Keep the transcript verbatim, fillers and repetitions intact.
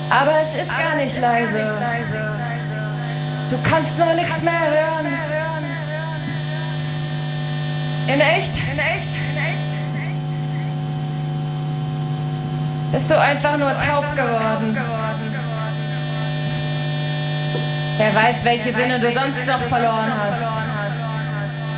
Aber es ist gar nicht leise. Du kannst nur nichts mehr hören. In echt? In echt? Bist du einfach nur taub geworden? Wer weiß, welche Sinne du sonst noch verloren hast.